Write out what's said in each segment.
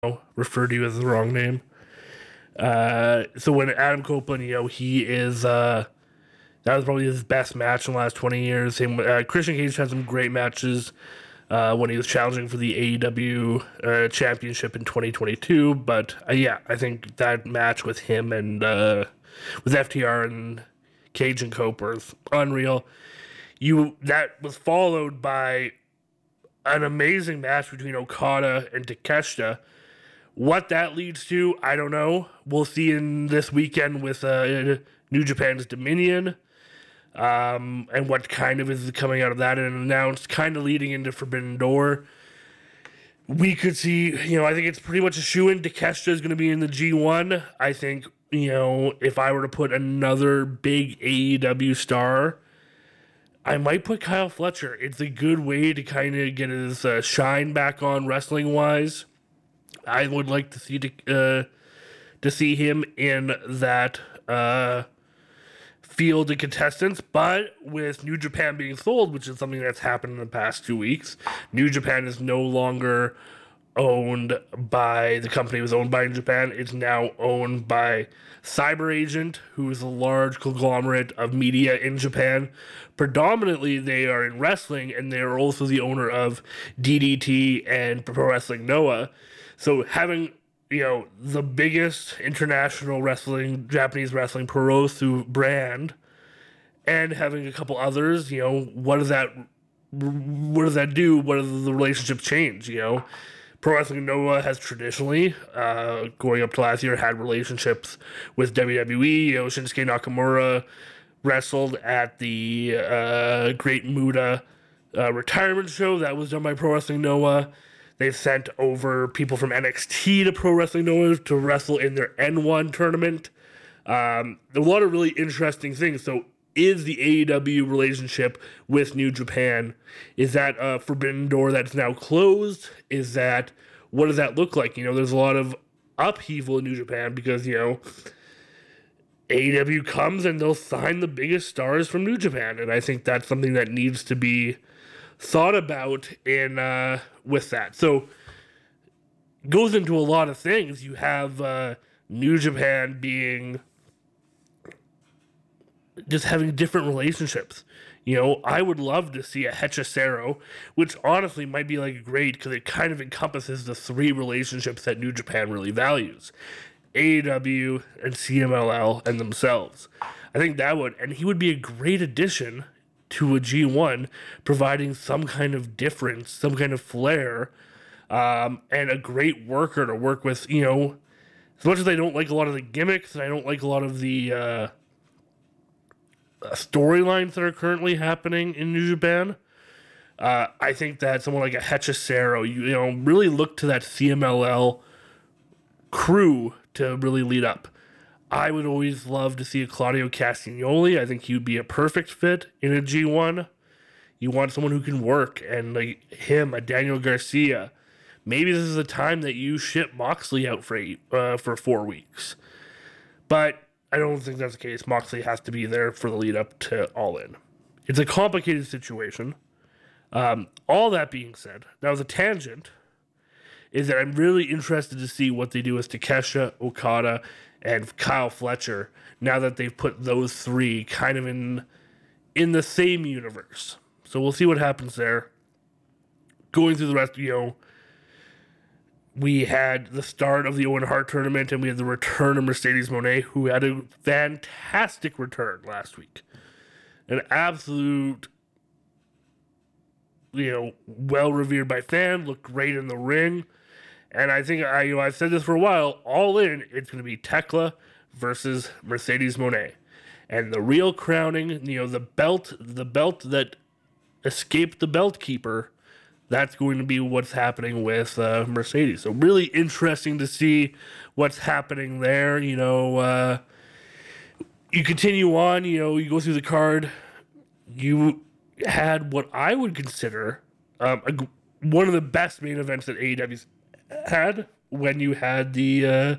refer to you as the wrong name. So when Adam Copeland, he is that was probably his best match in the last 20 years. Same, Christian Cage had some great matches when he was challenging for the AEW championship in 2022. But yeah, I think that match with him and with FTR and Cage and Cope was unreal. That was followed by an amazing match between Okada and Takeshita. What that leads to, I don't know. We'll see in this weekend with New Japan's Dominion, and what kind of is coming out of that and announced, kind of leading into Forbidden Door. We could see, I think it's pretty much a shoe-in. Takeshita is going to be in the G1. I think, if I were to put another big AEW star, I might put Kyle Fletcher. It's a good way to kind of get his shine back on wrestling-wise. I would like to see him in that field of contestants, but with New Japan being sold, which is something that's happened in the past 2 weeks, New Japan is no longer owned by the company it was owned by in Japan. It's now owned by Cyber Agent, who is a large conglomerate of media in Japan. Predominantly, they are in wrestling, and they are also the owner of DDT and Pro Wrestling Noah. So having, the biggest international wrestling, Japanese wrestling Puroresu brand, and having a couple others, what does that do? What does the relationship change? Pro Wrestling Noah has traditionally, going up to last year, had relationships with WWE. Shinsuke Nakamura wrestled at the Great Muta retirement show that was done by Pro Wrestling Noah. They've sent over people from NXT to Pro Wrestling Noah to wrestle in their N1 tournament. A lot of really interesting things. So is the AEW relationship with New Japan, is that a forbidden door that's now closed? What does that look like? There's a lot of upheaval in New Japan because, AEW comes and they'll sign the biggest stars from New Japan. And I think that's something that needs to be thought about in with that. So goes into a lot of things. You have New Japan just having different relationships. I would love to see a Hechicero, which honestly might be great because it kind of encompasses the three relationships that New Japan really values: AEW and CMLL and themselves. I think and he would be a great addition to a G1, providing some kind of difference, some kind of flair, and a great worker to work with. As much as I don't like a lot of the gimmicks and I don't like a lot of the storylines that are currently happening in New Japan, I think that someone like a Hechicero, really look to that CMLL crew to really lead up. I would always love to see a Claudio Castagnoli. I think he would be a perfect fit in a G1. You want someone who can work, and a Daniel Garcia. Maybe this is a time that you ship Moxley out for 4 weeks. But I don't think that's the case. Moxley has to be there for the lead up to All In. It's a complicated situation. All that being said, that was a tangent, is that I'm really interested to see what they do with Takeshita, Okada, and Kyle Fletcher now that they've put those three kind of in the same universe. So we'll see what happens there. Going through the rest, we had the start of the Owen Hart tournament, and we had the return of Mercedes Moné, who had a fantastic return last week. An absolute, well revered by fans, looked great in the ring. And I think I've said this for a while. All In, it's going to be Tekla versus Mercedes Moné, and the real crowning, the belt that escaped the belt keeper. That's going to be what's happening with Mercedes. So really interesting to see what's happening there. You continue on. You go through the card. You had what I would consider one of the best main events that AEW's had, when you had the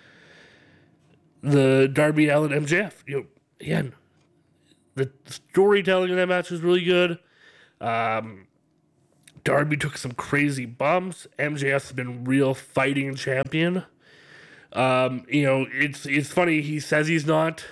Darby Allin MJF. Again, the storytelling in that match was really good. Darby took some crazy bumps. MJF's been real fighting champion. It's funny. He says he's not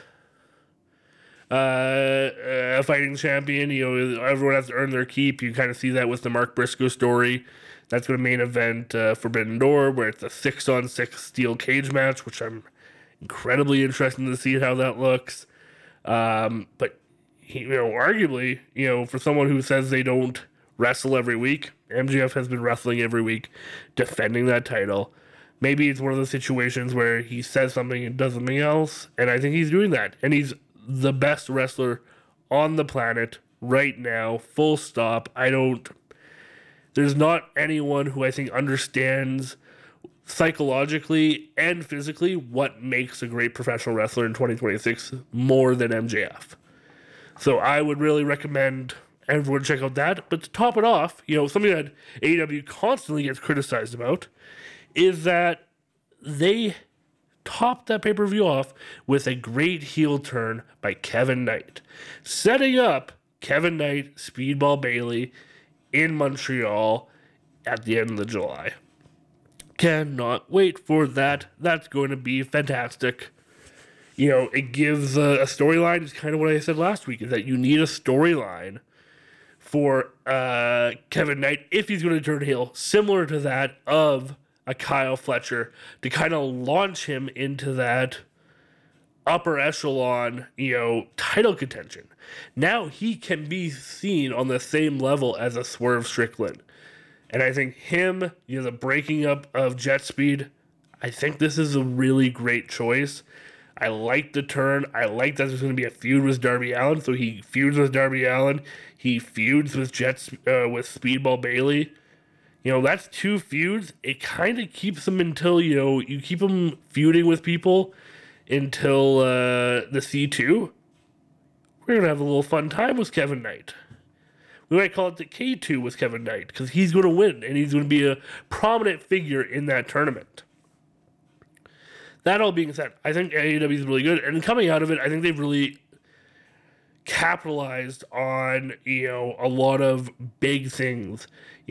a fighting champion. Everyone has to earn their keep. You kind of see that with the Mark Briscoe story. That's going to main event Forbidden Door, where it's a 6-on-6 steel cage match, which I'm incredibly interested to see how that looks. But arguably, for someone who says they don't wrestle every week, MJF has been wrestling every week, defending that title. Maybe it's one of those situations where he says something and does something else, and I think he's doing that. And he's the best wrestler on the planet right now, full stop. There's not anyone who I think understands psychologically and physically what makes a great professional wrestler in 2026 more than MJF. So I would really recommend everyone check out that. But to top it off, something that AEW constantly gets criticized about is that they topped that pay-per-view off with a great heel turn by Kevin Knight, setting up Kevin Knight, Speedball Bailey in Montreal at the end of July. Cannot wait for that. That's going to be fantastic. It gives a storyline. It's kind of what I said last week, is that you need a storyline for Kevin Knight if he's going to turn heel, similar to that of a Kyle Fletcher, to kind of launch him into that upper echelon, title contention. Now he can be seen on the same level as a Swerve Strickland. And I think him, the breaking up of Jet Speed, I think this is a really great choice. I like the turn. I like that there's going to be a feud with Darby Allin. So he feuds with Darby Allin. He feuds with with Speedball Bailey. That's 2 feuds. It kind of keeps them until, you keep them feuding with people until the C2. We're going to have a little fun time with Kevin Knight. We might call it the K2 with Kevin Knight, because he's going to win, and he's going to be a prominent figure in that tournament. That all being said, I think AEW is really good, and coming out of it, I think they've really capitalized on, a lot of big things.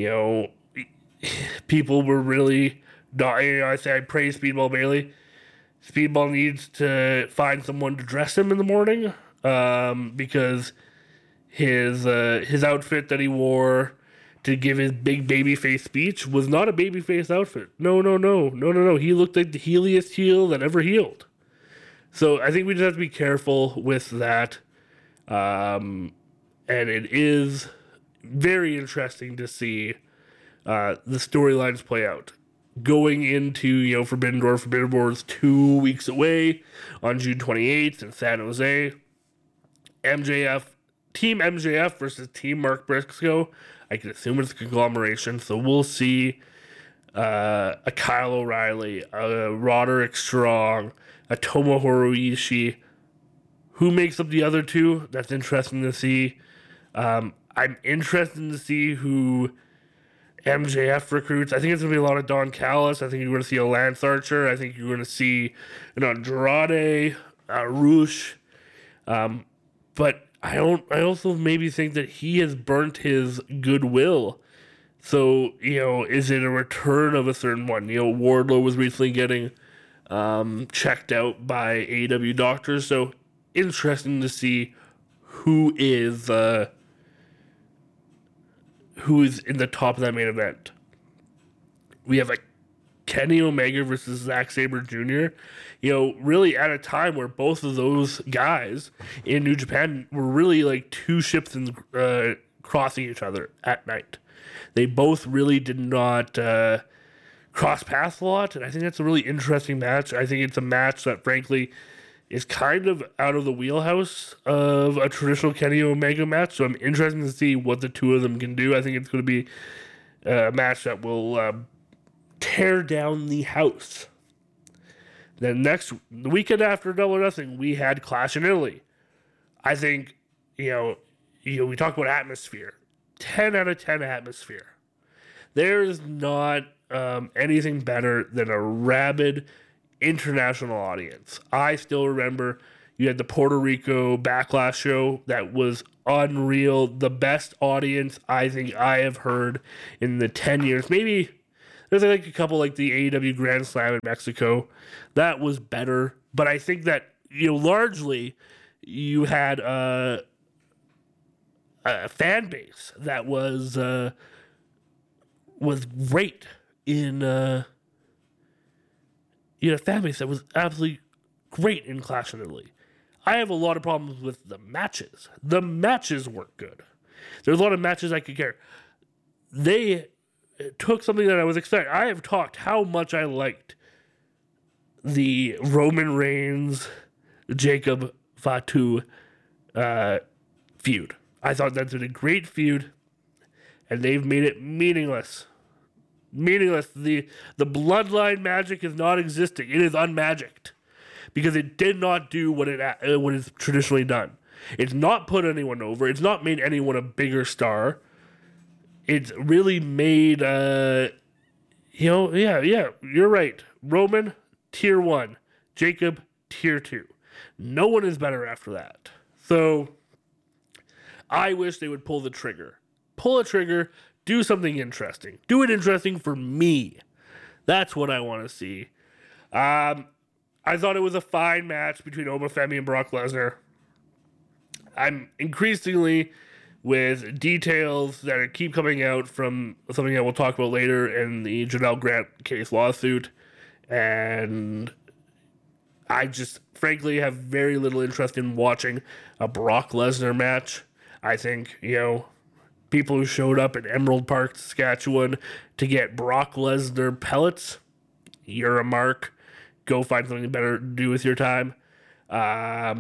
People were really, I praise Speedball Bailey. Speedball needs to find someone to dress him in the morning, because his outfit that he wore to give his big babyface speech was not a babyface outfit. No. He looked like the heeliest heel that ever healed. So I think we just have to be careful with that. And it is very interesting to see the storylines play out. Going into, Forbidden Door is 2 weeks away on June 28th in San Jose. Team MJF versus Team Mark Briscoe. I can assume it's a conglomeration, so we'll see a Kyle O'Reilly, a Roderick Strong, a Tomohiro Ishii. Who makes up the other 2? That's interesting to see. I'm interested to see who MJF recruits. I think it's going to be a lot of Don Callis. I think you're going to see a Lance Archer. I think you're going to see an Andrade, Rush. But I also maybe think that he has burnt his goodwill. So, is it a return of a certain one? Wardlow was recently getting checked out by AEW doctors. So, interesting to see who is in the top of that main event. We have Kenny Omega versus Zack Sabre Jr. Really at a time where both of those guys in New Japan were really 2 ships crossing each other at night. They both really did not cross paths a lot, and I think that's a really interesting match. I think it's a match that, frankly, is kind of out of the wheelhouse of a traditional Kenny Omega match, so I'm interested to see what the 2 of them can do. I think it's going to be a match that will tear down the house. Then the weekend after Double or Nothing, we had Clash in Italy. I think, we talk about atmosphere. 10 out of 10 atmosphere. There's not anything better than a rabid international audience. I still remember, You had the Puerto Rico Backlash show that was unreal. The best audience I think I have heard in the 10 years. Maybe there's like a couple like the AEW Grand Slam in Mexico. That was better. But I think that, largely you had a fan base that was great in you had a fan base that was absolutely great in Clash in Italy. I have a lot of problems with the matches. The matches weren't good. There's a lot of matches I could care. They took something that I was excited. I have talked how much I liked the Roman Reigns, Jacob Fatu feud. I thought that's been a great feud, and they've made it meaningless. Meaningless. The bloodline magic is not existing. It is unmagicked. Because it did not do what it's traditionally done. It's not put anyone over. It's not made anyone a bigger star. It's really made, you're right. Roman, tier 1. Jacob, tier 2. No one is better after that. So, I wish they would pull the trigger. Pull a trigger, do something interesting. Do it interesting for me. That's what I want to see. I thought it was a fine match between Obafemi and Brock Lesnar. I'm increasingly, with details that keep coming out from something that we'll talk about later in the Janelle Grant case lawsuit, and I just frankly have very little interest in watching a Brock Lesnar match. I think, people who showed up in Emerald Park, Saskatchewan to get Brock Lesnar pellets, you're a mark. Go find something better to do with your time. I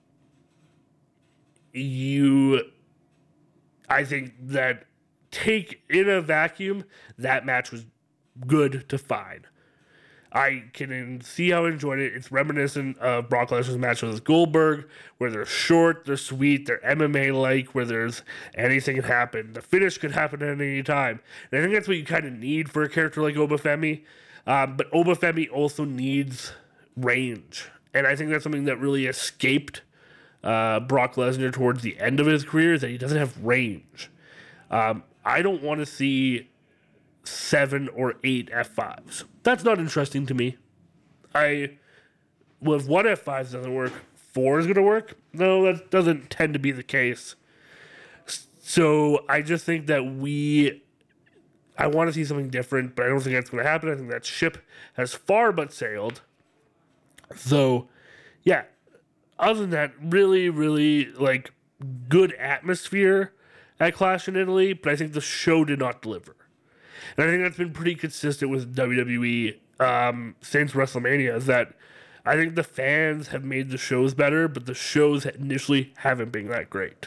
think that take in a vacuum, that match was good to fine. I can see how I enjoyed it. It's reminiscent of Brock Lesnar's match with Goldberg, where they're short, they're sweet, they're MMA-like, where there's anything can happen. The finish could happen at any time. And I think that's what you kind of need for a character like Obafemi. But Obafemi also needs range. And I think that's something that really escaped Brock Lesnar towards the end of his career, is that he doesn't have range. I don't want to see 7 or 8 F5s. That's not interesting to me. If one F5 doesn't work, 4 is going to work? No, that doesn't tend to be the case. So I just think that I want to see something different, but I don't think that's going to happen. I think that ship has far but sailed. So, yeah. Other than that, really, really, good atmosphere at Clash in Italy, but I think the show did not deliver. And I think that's been pretty consistent with WWE since WrestleMania, is that I think the fans have made the shows better, but the shows initially haven't been that great.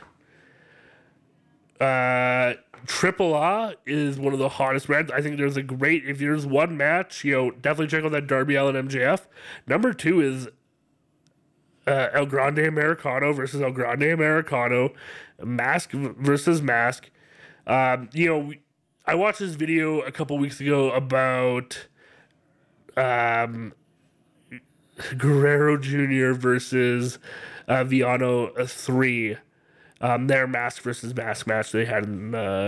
Triple A is one of the hottest brands. I think if there's one match, definitely check out that Darby Allin MJF. Number 2 is El Grande Americano versus El Grande Americano, Mask versus Mask. I watched this video a couple weeks ago about Guerrero Jr. versus Viano 3. Their Mask versus Mask match they had in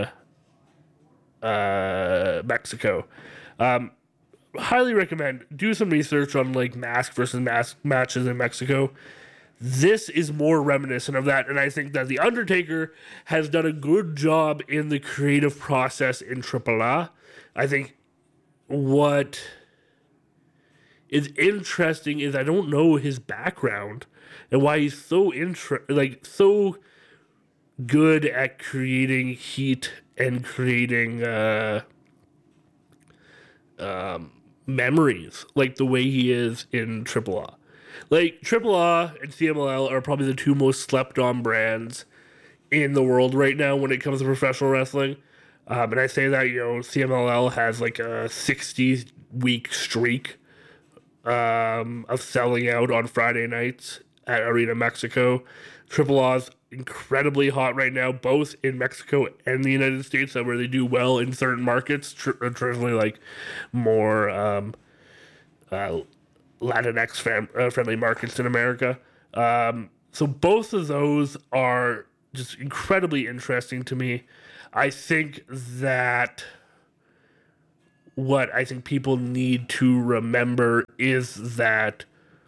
Mexico. Highly recommend. Do some research on Mask versus Mask matches in Mexico. This is more reminiscent of that, and I think that The Undertaker has done a good job in the creative process in AAA. I think what is interesting is I don't know his background and why he's so so good at creating heat and creating memories, the way he is in AAA. AAA and CMLL are probably the 2 most slept on brands in the world right now when it comes to professional wrestling. And I say that, CMLL has a 60-week streak of selling out on Friday nights at Arena Mexico. AAA's incredibly hot right now, both in Mexico and the United States, where they do well in certain markets, traditionally more Latinx friendly markets in America. So both of those are just incredibly interesting to me. I think that what I think people need to remember is that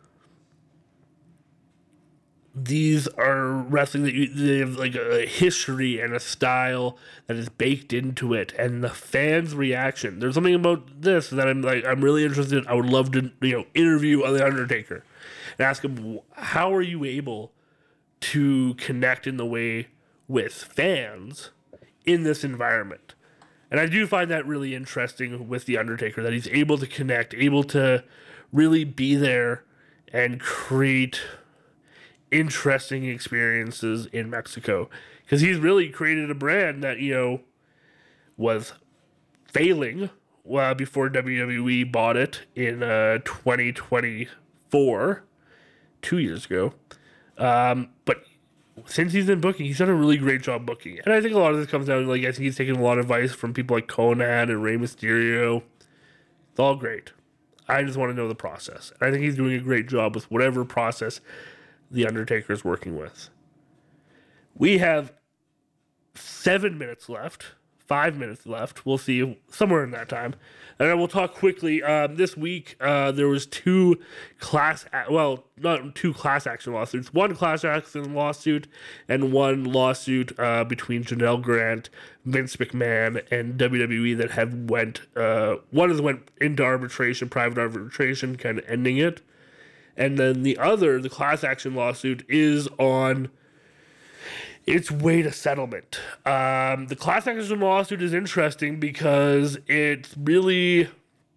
these are wrestling that they have like a history and a style that is baked into it, and the fans' reaction. There's something about this that I'm really interested. I would love to interview the Undertaker and ask him, how are you able to connect in the way with fans in this environment? And I do find that really interesting with the Undertaker, that he's able to connect, able to really be there and create interesting experiences in Mexico, because he's really created a brand that was failing before WWE bought it in 2024, 2 years ago. But since he's been booking, he's done a really great job booking, and I think a lot of this comes down to I think he's taken a lot of advice from people like Conan and Rey Mysterio. It's all great. I just want to know the process, and I think he's doing a great job with whatever process the Undertaker is working with. We have 7 minutes left, 5 minutes left. We'll see somewhere in that time. And I will talk quickly. This week, there was not two class action lawsuits. One class action lawsuit and one lawsuit between Janelle Grant, Vince McMahon, and WWE that have went into arbitration, private arbitration, kind of ending it. And then the class action lawsuit, is on its way to settlement. The class action lawsuit is interesting because it's really,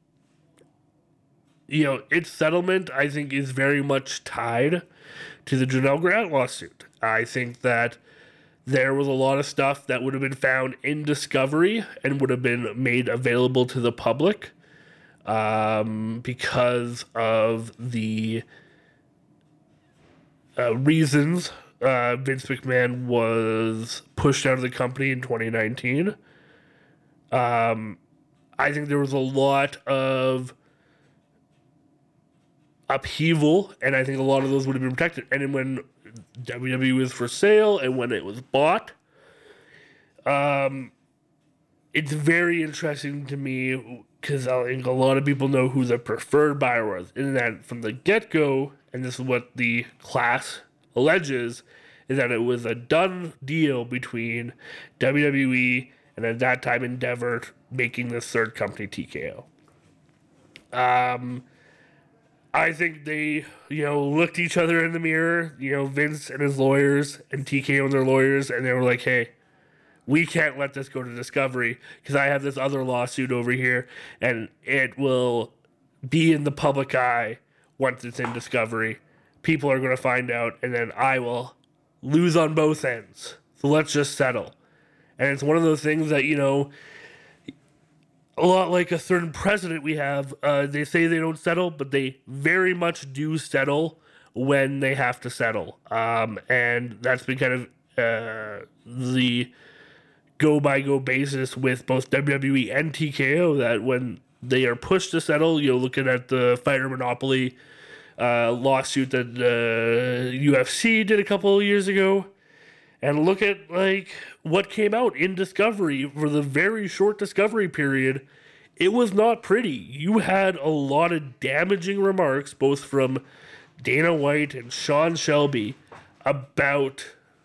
its settlement, I think, is very much tied to the Janelle Grant lawsuit. I think that there was a lot of stuff that would have been found in discovery and would have been made available to the public because of the reasons Vince McMahon was pushed out of the company in 2019. I think there was a lot of upheaval, and I think a lot of those would have been protected. And then when WWE was for sale and when it was bought, it's very interesting to me because I think a lot of people know who the preferred buyer was. And that from the get-go, and this is what the class alleges, is that it was a done deal between WWE and at that time Endeavor, making this third company TKO. I think they, looked each other in the mirror, Vince and his lawyers and TKO and their lawyers, and they were like, hey, we can't let this go to discovery because I have this other lawsuit over here and it will be in the public eye once it's in discovery. People are going to find out and then I will lose on both ends. So let's just settle. And it's one of those things that, a lot like a certain president we have, they say they don't settle, but they very much do settle when they have to settle. And that's been kind of the go-by-go basis with both WWE and TKO, that when they are pushed to settle, looking at the fighter monopoly lawsuit that UFC did a couple of years ago, and look at what came out in discovery for the very short discovery period. It was not pretty. You had a lot of damaging remarks, both from Dana White and Sean Shelby, about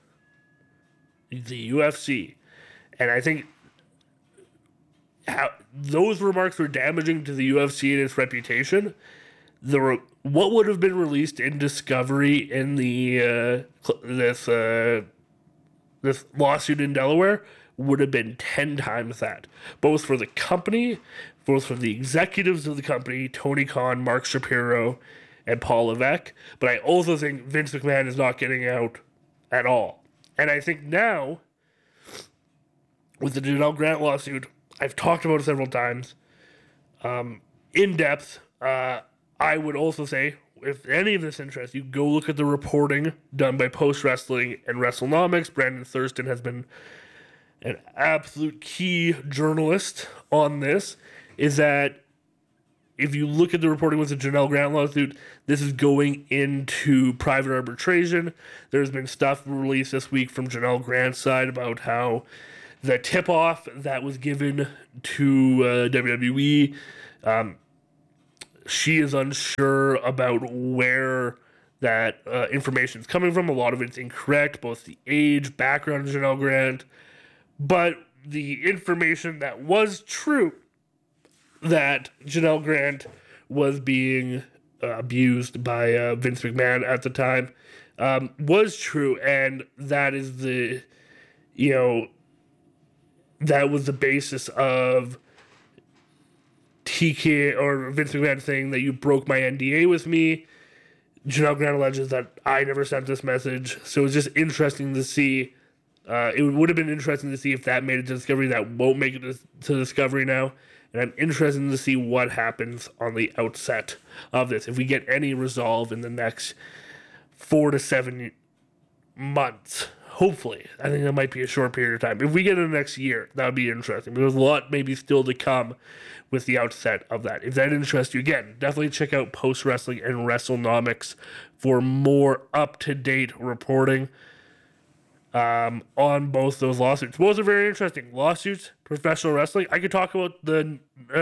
the UFC. And I think how those remarks were damaging to the UFC and its reputation. What would have been released in discovery in the this lawsuit in Delaware would have been 10 times that, both for the company, both for the executives of the company, Tony Khan, Mark Shapiro, and Paul Levesque. But I also think Vince McMahon is not getting out at all. And I think now, with the Janelle Grant lawsuit, I've talked about it several times, in depth. I would also say, if any of this interests you, go look at the reporting done by Post Wrestling and WrestleNomics. Brandon Thurston has been an absolute key journalist on this. Is that if you look at the reporting with the Janelle Grant lawsuit, this is going into private arbitration. There's been stuff released this week from Janelle Grant's side about how the tip-off that was given to WWE, she is unsure about where that information is coming from. A lot of it's incorrect, both the age, background of Janelle Grant, but the information that was true, that Janelle Grant was being abused by Vince McMahon at the time, was true, and that is the, that was the basis of TK or Vince McMahon saying that you broke my NDA with me. Janelle Grant alleges that I never sent this message, so it's just interesting to see. It would have been interesting to see if that made it to Discovery. That won't make it to Discovery now. And I'm interested to see what happens on the outset of this. If we get any resolve in the next 4 to 7 months, hopefully. I think that might be a short period of time. If we get in the next year, that would be interesting. There's a lot maybe still to come with the outset of that. If that interests you, again, definitely check out Post Wrestling and WrestleNomics for more up-to-date reporting on both those lawsuits. Both are very interesting. Lawsuits, professional wrestling. I could talk about the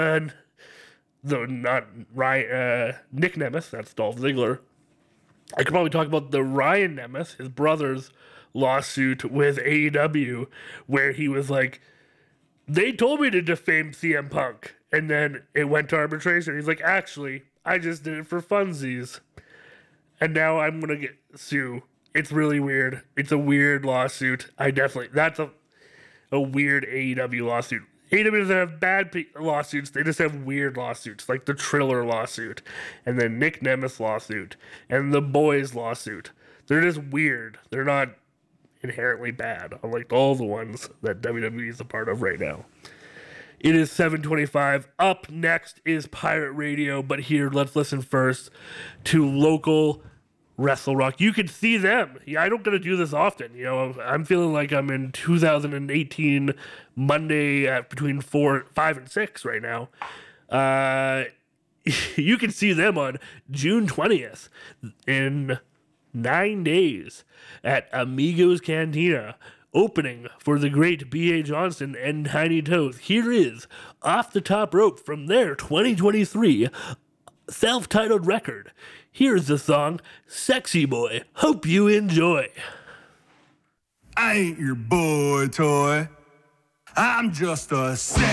not Ryan, Nick Nemeth, that's Dolph Ziggler. I could probably talk about the Ryan Nemeth, his brother's lawsuit with AEW, where he was like, they told me to defame CM Punk, and then it went to arbitration. He's like, actually, I just did it for funsies, and now I'm gonna sue. It's really weird. It's a weird lawsuit. That's a weird AEW lawsuit. AEW doesn't have bad lawsuits. They just have weird lawsuits, like the Triller lawsuit, and then Nick Nemeth's lawsuit, and the Boys lawsuit. They're just weird. They're not inherently bad, unlike all the ones that WWE is a part of right now. It is 7:25. Up next is Pirate Radio, but here, let's listen first to local Wrestle Rock. You can see them. I don't get to do this often. I'm feeling like I'm in 2018 Monday at between 5 and 6 right now. You can see them on June 20th in 9 days at Amigos Cantina, opening for the great B.A. Johnson and Tiny Toes. Here is Off the Top Rope from their 2023 self-titled record. Here's the song, Sexy Boy. Hope you enjoy. I ain't your boy toy. I'm just a sexy